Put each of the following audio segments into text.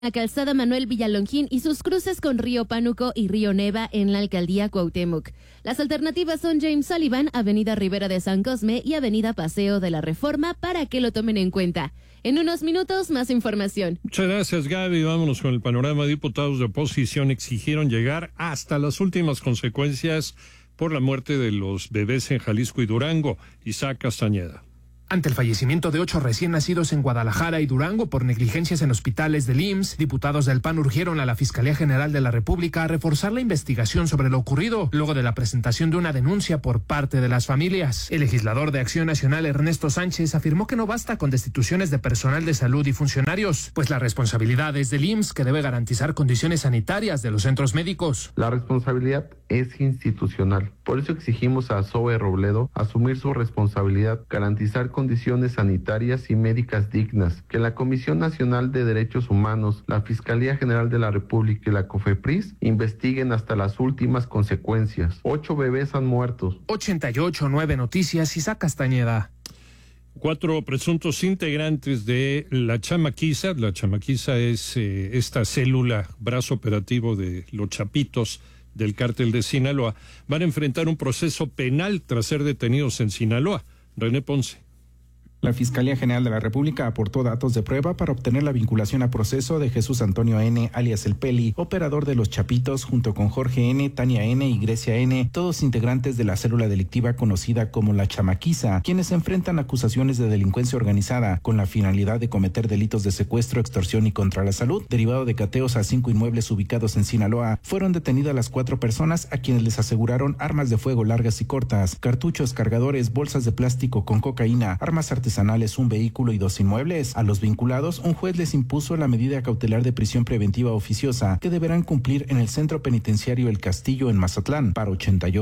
La calzada Manuel Villalongín y sus cruces con Río Pánuco y Río Neva en la alcaldía Cuauhtémoc. Las alternativas son James Sullivan, Avenida Ribera de San Cosme y Avenida Paseo de la Reforma para que lo tomen en cuenta. En unos minutos, más información. Muchas gracias, Gaby. Vámonos con el panorama. Diputados de oposición exigieron llegar hasta las últimas consecuencias por la muerte de los bebés en Jalisco y Durango. Isaac Castañeda. Ante el fallecimiento de 8 recién nacidos en Guadalajara y Durango por negligencias en hospitales del IMSS, diputados del PAN urgieron a la Fiscalía General de la República a reforzar la investigación sobre lo ocurrido, luego de la presentación de una denuncia por parte de las familias. El legislador de Acción Nacional, Ernesto Sánchez, afirmó que no basta con destituciones de personal de salud y funcionarios, pues la responsabilidad es del IMSS, que debe garantizar condiciones sanitarias de los centros médicos. La responsabilidad es institucional. Por eso exigimos a Zoe Robledo asumir su responsabilidad, garantizar condiciones sanitarias y médicas dignas, que la Comisión Nacional de Derechos Humanos, la Fiscalía General de la República y la COFEPRIS investiguen hasta las últimas consecuencias. 8 bebés han muerto. 88.9 Noticias, Isaac Castañeda. 4 presuntos integrantes de la Chamaquiza. La Chamaquiza es esta célula, brazo operativo de los Chapitos del cártel de Sinaloa. Van a enfrentar un proceso penal tras ser detenidos en Sinaloa. René Ponce. La Fiscalía General de la República aportó datos de prueba para obtener la vinculación a proceso de Jesús Antonio N., alias El Peli, operador de los Chapitos, junto con Jorge N., Tania N. y Grecia N., todos integrantes de la célula delictiva conocida como la Chamaquiza, quienes enfrentan acusaciones de delincuencia organizada con la finalidad de cometer delitos de secuestro, extorsión y contra la salud. Derivado de cateos a 5 inmuebles ubicados en Sinaloa, fueron detenidas las 4 personas a quienes les aseguraron armas de fuego largas y cortas, cartuchos, cargadores, bolsas de plástico con cocaína, armas artesanales, un vehículo y 2 inmuebles. A los vinculados, un juez les impuso la medida cautelar de prisión preventiva oficiosa que deberán cumplir en el Centro Penitenciario El Castillo en Mazatlán. Para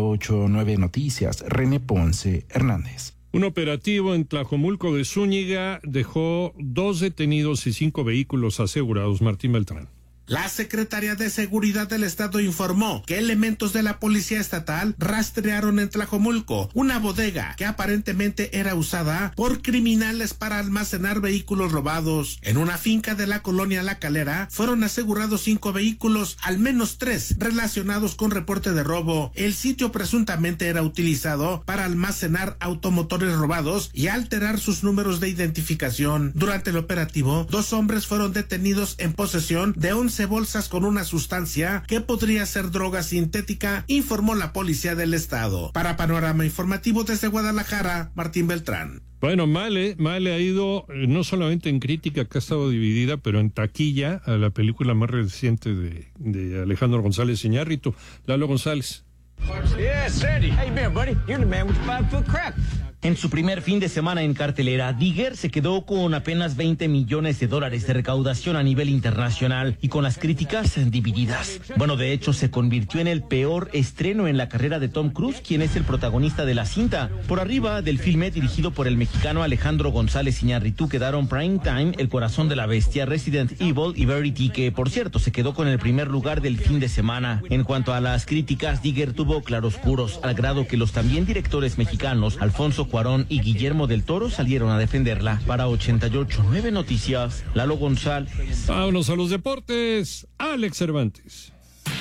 88.9 Noticias, René Ponce Hernández. Un operativo en Tlajomulco de Zúñiga dejó 2 detenidos y 5 vehículos asegurados. Martín Beltrán. La Secretaría de Seguridad del Estado informó que elementos de la Policía Estatal rastrearon en Tlajomulco una bodega que aparentemente era usada por criminales para almacenar vehículos robados. En una finca de la colonia La Calera fueron asegurados 5 vehículos, al menos 3 relacionados con reporte de robo. El sitio presuntamente era utilizado para almacenar automotores robados y alterar sus números de identificación. Durante el operativo, 2 hombres fueron detenidos en posesión de 11 bolsas con una sustancia que podría ser droga sintética, informó la Policía del Estado. Para Panorama Informativo desde Guadalajara, Martín Beltrán. Bueno, Male ha ido no solamente en crítica, que ha estado dividida, pero en taquilla a la película más reciente de Alejandro González Iñárritu. Lalo González. Yeah, Sandy. How you been, buddy? You're the man with 5-foot crab. En su primer fin de semana en cartelera, Digger se quedó con apenas $20 millones de recaudación a nivel internacional y con las críticas divididas. Bueno, de hecho, se convirtió en el peor estreno en la carrera de Tom Cruise, quien es el protagonista de la cinta. Por arriba del filme dirigido por el mexicano Alejandro González Iñárritu quedaron Prime Time, El Corazón de la Bestia, Resident Evil y Verity, que por cierto se quedó con el primer lugar del fin de semana. En cuanto a las críticas, Digger tuvo claroscuros, al grado que los también directores mexicanos Alfonso Cuarón y Guillermo del Toro salieron a defenderla. Para 88.9 Noticias, Lalo González. Vámonos a los deportes. Alex Cervantes.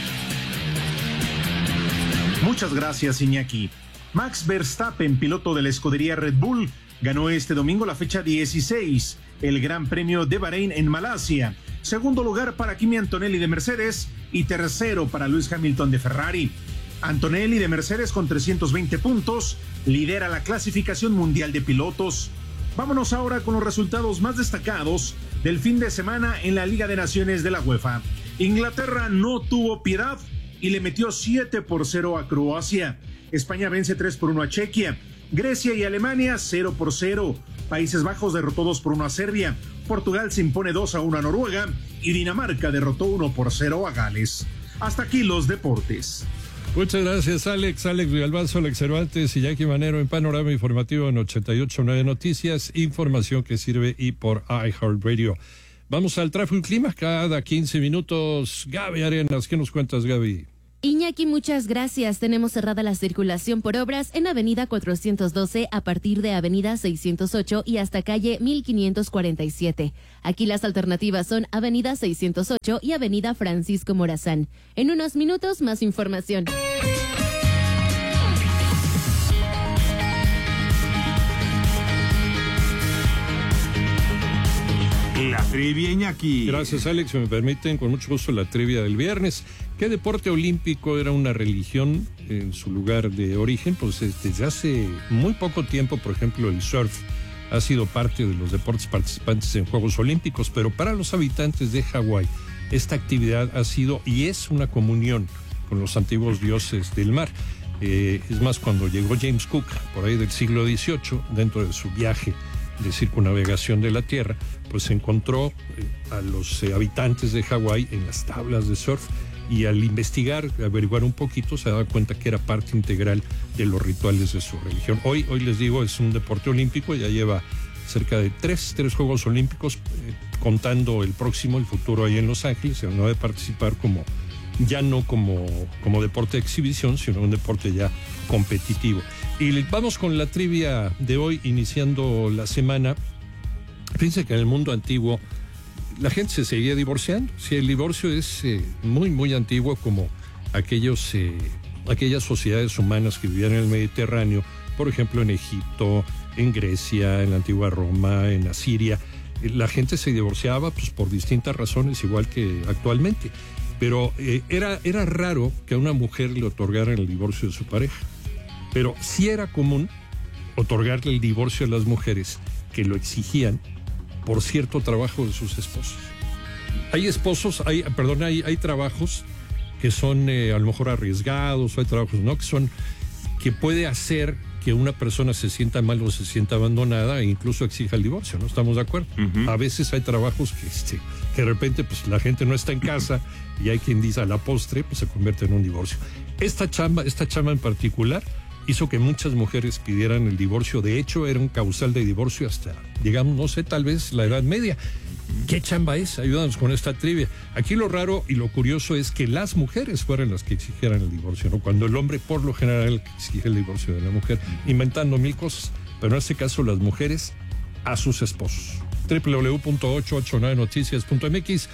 Muchas gracias, Iñaki. Max Verstappen, piloto de la escudería Red Bull, ganó este domingo la fecha 16, el Gran Premio de Bahrein en Malasia. Segundo lugar para Kimi Antonelli de Mercedes y tercero para Lewis Hamilton de Ferrari. Antonelli de Mercedes con 320 puntos lidera la clasificación mundial de pilotos. Vámonos ahora con los resultados más destacados del fin de semana en la Liga de Naciones de la UEFA. Inglaterra no tuvo piedad y le metió 7-0 a Croacia. España vence 3-1 a Chequia. Grecia y Alemania 0-0. Países Bajos derrotó 2-1 a Serbia. Portugal se impone 2-1 a Noruega y Dinamarca derrotó 1-0 a Gales. Hasta aquí los deportes. Muchas gracias, Alex Villalbazo, Alex Cervantes y Jackie Manero en Panorama Informativo en 88.9 Noticias, información que sirve y por iHeartRadio. Vamos al tráfico y clima cada 15 minutos. Gaby Arenas, ¿qué nos cuentas, Gaby? Iñaki, muchas gracias. Tenemos cerrada la circulación por obras en Avenida 412 a partir de Avenida 608 y hasta calle 1547. Aquí las alternativas son Avenida 608 y Avenida Francisco Morazán. En unos minutos, más información. La trivia, Iñaki. Gracias, Alex. Si me permiten, con mucho gusto la trivia del viernes. ¿Qué deporte olímpico era una religión en su lugar de origen? Pues desde hace muy poco tiempo, por ejemplo, el surf ha sido parte de los deportes participantes en Juegos Olímpicos, pero para los habitantes de Hawái, esta actividad ha sido y es una comunión con los antiguos dioses del mar. Es más, cuando llegó James Cook, por ahí del siglo XVIII, dentro de su viaje de circunnavegación de la Tierra, pues encontró a los habitantes de Hawái en las tablas de surf y al investigar, averiguar un poquito, se daba cuenta que era parte integral de los rituales de su religión. Hoy les digo, es un deporte olímpico, ya lleva cerca de tres Juegos Olímpicos, contando el próximo, el futuro ahí en Los Ángeles, se va a participar ya no como deporte de exhibición, sino un deporte ya competitivo. Y vamos con la trivia de hoy, iniciando la semana. Fíjense que en el mundo antiguo la gente se seguía divorciando. Si el divorcio es muy, muy antiguo, como aquellas sociedades humanas que vivían en el Mediterráneo, por ejemplo en Egipto, en Grecia, en la antigua Roma, en Asiria, la gente se divorciaba pues, por distintas razones, igual que actualmente. Pero era raro que a una mujer le otorgaran el divorcio de su pareja. Pero sí era común otorgarle el divorcio a las mujeres que lo exigían por cierto trabajo de sus esposos. Hay trabajos que son a lo mejor arriesgados, o hay trabajos que puede hacer que una persona se sienta mal o se sienta abandonada e incluso exija el divorcio, ¿no? ¿Estamos de acuerdo? Uh-huh. A veces hay trabajos que de repente pues la gente no está en casa y hay quien dice a la postre pues se convierte en un divorcio. Esta chamba en particular hizo que muchas mujeres pidieran el divorcio. De hecho, era un causal de divorcio hasta, digamos, no sé, tal vez la Edad Media. ¿Qué chamba es? Ayúdanos con esta trivia. Aquí lo raro y lo curioso es que las mujeres fueran las que exigieran el divorcio, ¿no? Cuando el hombre, por lo general, exige el divorcio de la mujer, inventando mil cosas. Pero en este caso, las mujeres a sus esposos. www.889noticias.mx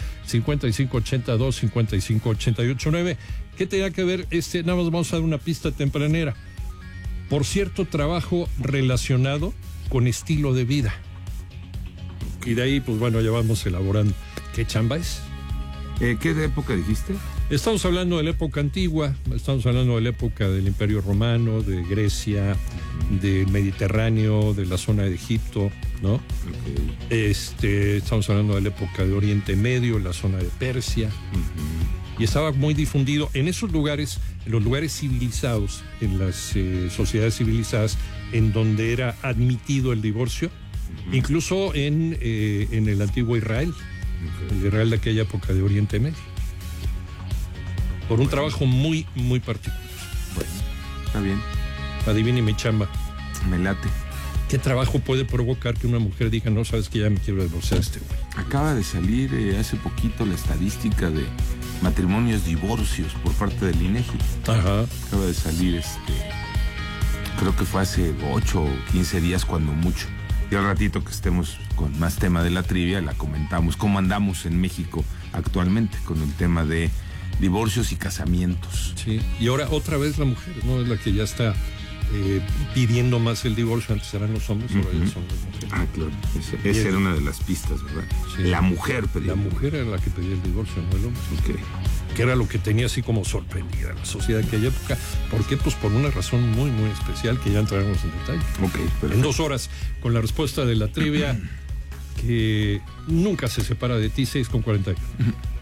5582-558889. ¿Qué tenía que ver? Nada más vamos a dar una pista tempranera. Por cierto trabajo relacionado con estilo de vida. Y de ahí, pues bueno, ya vamos elaborando. ¿Qué chamba es? ¿Qué de época dijiste? Estamos hablando de la época antigua, estamos hablando de la época del Imperio Romano, de Grecia, del Mediterráneo, de la zona de Egipto, ¿no? Okay. Estamos hablando de la época de Oriente Medio, la zona de Persia. Uh-huh. Y estaba muy difundido en esos lugares, en los lugares civilizados, en las sociedades civilizadas, en donde era admitido el divorcio, uh-huh. Incluso en el antiguo Israel, okay. El Israel de aquella época de Oriente Medio, por un trabajo muy, muy particular. Bueno, está bien. Adivine mi chamba. Me late. ¿Qué trabajo puede provocar que una mujer diga, no, sabes que ya me quiero divorciar güey? Acaba de salir hace poquito la estadística de matrimonios, divorcios por parte del INEGI. Ajá. Acaba de salir, creo que fue hace 8 o 15 días cuando mucho. Y al ratito que estemos con más tema de la trivia, la comentamos. ¿Cómo andamos en México actualmente con el tema de divorcios y casamientos? Sí, y ahora otra vez la mujer, ¿no? Es la que ya está pidiendo más el divorcio. Antes eran los hombres, ahora ya son las mujeres. Ah, claro. Esa era una de las pistas, ¿verdad? Sí. La mujer pedía. La mujer era la que pedía el divorcio, no el hombre. Okay. Que era lo que tenía así como sorprendida la sociedad de aquella época. ¿Por qué? Pues por una razón muy, muy especial que ya entraremos en detalle. Okay, en 2 horas, con la respuesta de la trivia que nunca se separa de ti, 6:41.